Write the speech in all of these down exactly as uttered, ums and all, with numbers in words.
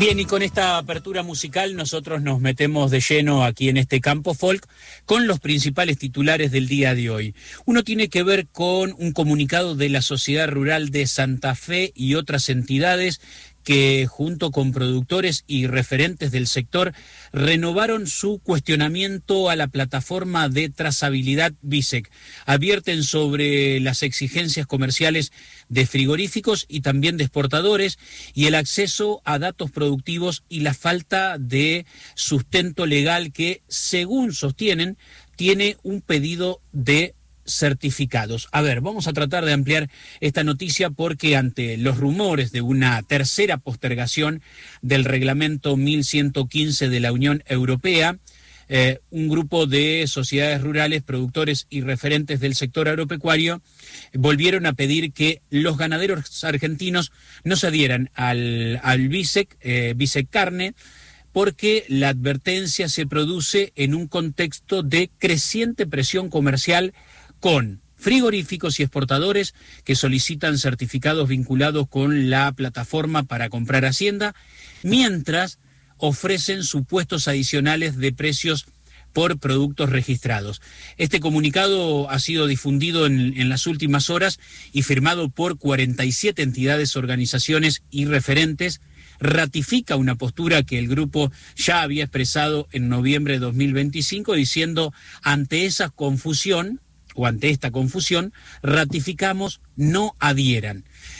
Bien, y con esta apertura musical nosotros nos metemos de lleno aquí en este campo folk con los principales titulares del día de hoy. Uno tiene que ver con un comunicado de la Sociedad Rural de Santa Fe y otras entidades que junto con productores y referentes del sector renovaron su cuestionamiento a la plataforma de trazabilidad BISEC. Advierten sobre las exigencias comerciales de frigoríficos y también de exportadores y el acceso a datos productivos y la falta de sustento legal que, según sostienen, tiene un pedido de certificados. A ver, vamos a tratar de ampliar esta noticia porque ante los rumores de una tercera postergación del reglamento mil ciento quince de la Unión Europea, eh, un grupo de sociedades rurales, productores y referentes del sector agropecuario volvieron a pedir que los ganaderos argentinos no se adhieran al, al BISEC, eh, BISEC Carne, porque la advertencia se produce en un contexto de creciente presión comercial con frigoríficos y exportadores que solicitan certificados vinculados con la plataforma para comprar hacienda, mientras ofrecen supuestos adicionales de precios por productos registrados. Este comunicado ha sido difundido en, en las últimas horas y firmado por cuarenta y siete entidades, organizaciones y referentes. Ratifica una postura que el grupo ya había expresado en noviembre de dos mil veinticinco, diciendo: ante esa confusión, o ante esta confusión, ratificamos no adhieran.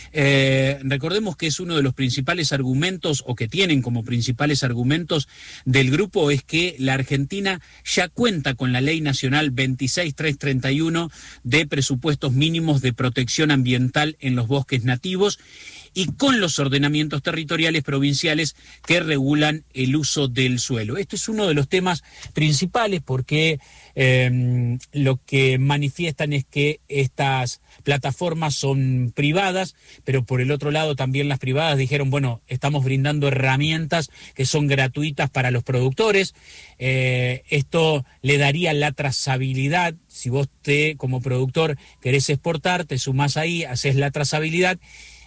Eh, recordemos que es uno de los principales argumentos, o que tienen como principales argumentos del grupo, es que la Argentina ya cuenta con la Ley Nacional veintiséis mil trescientos treinta y uno de presupuestos mínimos de protección ambiental en los bosques nativos y con los ordenamientos territoriales provinciales que regulan el uso del suelo. Este es uno de los temas principales porque eh, lo que manifiestan es que estas plataformas son privadas, pero por el otro lado también las privadas dijeron, bueno, estamos brindando herramientas que son gratuitas para los productores. Eh, esto le daría la trazabilidad. Si vos te, como productor, querés exportar, te sumás ahí, haces la trazabilidad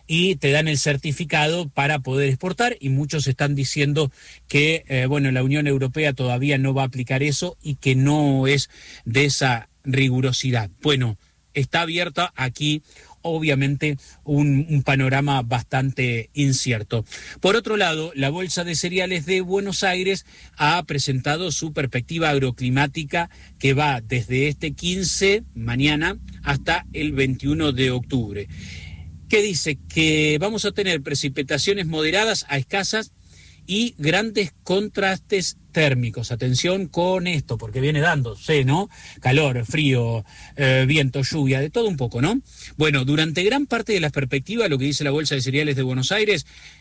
y te dan el certificado para poder exportar, y muchos están diciendo que, eh, bueno, la Unión Europea todavía no va a aplicar eso y que no es de esa rigurosidad. Bueno, está abierta aquí, obviamente, un, un panorama bastante incierto. Por otro lado, la Bolsa de Cereales de Buenos Aires ha presentado su perspectiva agroclimática que va desde este quince, mañana, hasta el veintiuno de octubre. Que dice que vamos a tener precipitaciones moderadas a escasas y grandes contrastes térmicos. Atención con esto, porque viene dándose, ¿no? Calor, frío, eh, viento, lluvia, de todo un poco, ¿no? Bueno, durante gran parte de las perspectivas, lo que dice la Bolsa de Cereales de Buenos Aires,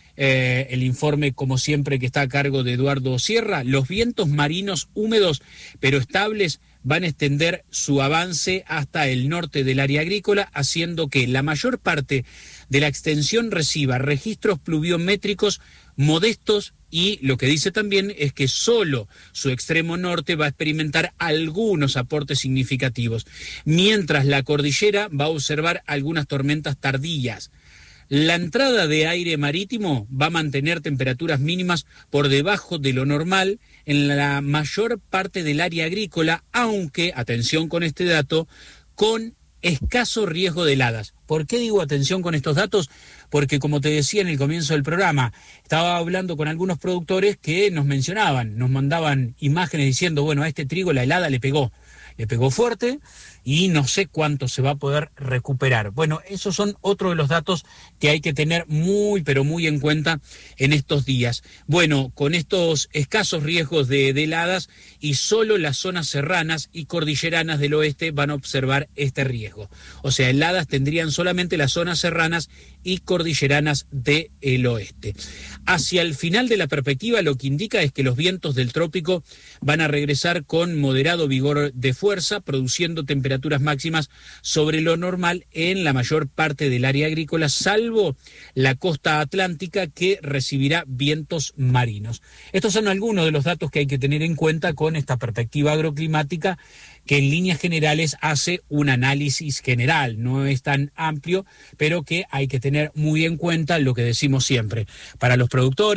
eh, el informe, como siempre, que está a cargo de Eduardo Sierra, los vientos marinos húmedos pero estables van a extender su avance hasta el norte del área agrícola, haciendo que la mayor parte de la extensión reciba registros pluviométricos modestos, y lo que dice también es que solo su extremo norte va a experimentar algunos aportes significativos, mientras la cordillera va a observar algunas tormentas tardías. La entrada de aire marítimo va a mantener temperaturas mínimas por debajo de lo normal en la mayor parte del área agrícola, aunque, atención con este dato, con escaso riesgo de heladas. ¿Por qué digo atención con estos datos? Porque, como te decía en el comienzo del programa, estaba hablando con algunos productores que nos mencionaban, nos mandaban imágenes diciendo, bueno, a este trigo la helada le pegó, le pegó fuerte y no sé cuánto se va a poder recuperar. Bueno, esos son otros de los datos que hay que tener muy, pero muy en cuenta en estos días. Bueno, con estos escasos riesgos de, de heladas, y solo las zonas serranas y cordilleranas del oeste van a observar este riesgo. O sea, heladas tendrían solamente las zonas serranas y cordilleranas del oeste. Hacia el final de la perspectiva, lo que indica es que los vientos del trópico van a regresar con moderado vigor de fuerza, produciendo temperaturas máximas sobre lo normal en la mayor parte del área agrícola, salvo la costa atlántica, que recibirá vientos marinos. Estos son algunos de los datos que hay que tener en cuenta con esta perspectiva agroclimática, que en líneas generales hace un análisis general, no es tan amplio, pero que hay que tener muy en cuenta lo que decimos siempre. Para los productores,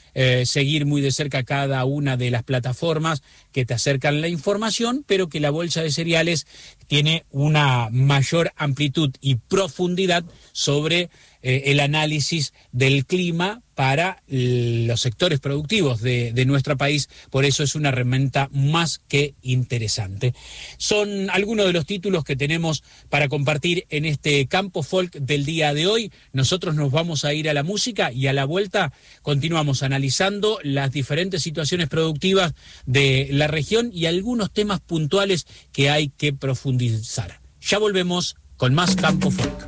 eh, seguir muy de cerca cada una de las plataformas que te acercan la información, pero que la bolsa de cereales tiene una mayor amplitud y profundidad sobre eh, el análisis del clima para los sectores productivos de, de nuestro país. Por eso es una herramienta más que interesante. Son algunos de los títulos que tenemos para compartir en este Campo Folk del día de hoy. Nosotros nos vamos a ir a la música y a la vuelta continuamos analizando las diferentes situaciones productivas de la región y algunos temas puntuales que hay que profundizar. Ya volvemos con más Campo Folk.